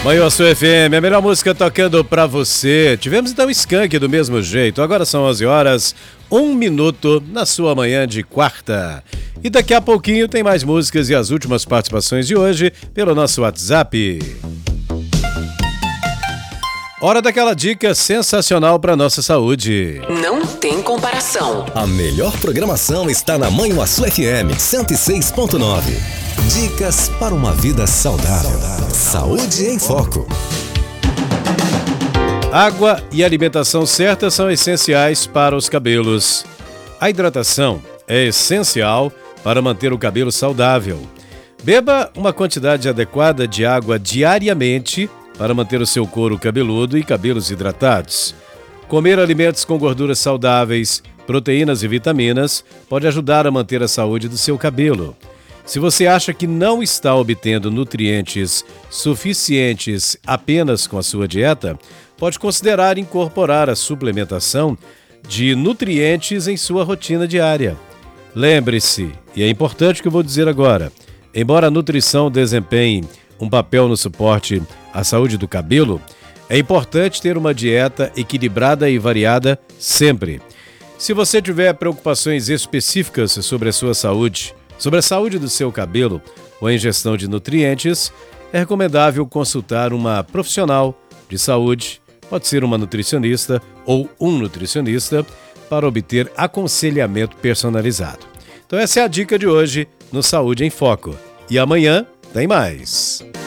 Manhã Sua FM, a melhor música tocando pra você. Tivemos então Skank do mesmo jeito. Agora são 11 horas, 1 minuto na sua manhã de quarta. E daqui a pouquinho tem mais músicas e as últimas participações de hoje pelo nosso WhatsApp. Hora daquela dica sensacional para nossa saúde. Não tem comparação. A melhor programação está na Manhuaçu FM 106.9. Dicas para uma vida saudável. Saúde em Foco. Água e alimentação certa são essenciais para os cabelos. A hidratação é essencial para manter o cabelo saudável. Beba uma quantidade adequada de água diariamente para manter o seu couro cabeludo e cabelos hidratados. Comer alimentos com gorduras saudáveis, proteínas e vitaminas pode ajudar a manter a saúde do seu cabelo. Se você acha que não está obtendo nutrientes suficientes apenas com a sua dieta, pode considerar incorporar a suplementação de nutrientes em sua rotina diária. Lembre-se, e é importante o que eu vou dizer agora, embora a nutrição desempenhe um papel no suporte à saúde do cabelo, é importante ter uma dieta equilibrada e variada sempre. Se você tiver preocupações específicas sobre a sua saúde, sobre a saúde do seu cabelo ou a ingestão de nutrientes, é recomendável consultar uma profissional de saúde, pode ser uma nutricionista ou um nutricionista, para obter aconselhamento personalizado. Então essa é a dica de hoje no Saúde em Foco. E amanhã tem mais.